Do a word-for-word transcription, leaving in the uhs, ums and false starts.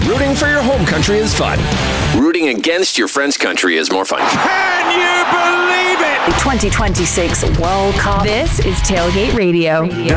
Rooting for your home country is fun. Rooting against your friend's country is more fun. Can you believe it? twenty twenty-six World Cup. This is Tailgate Radio.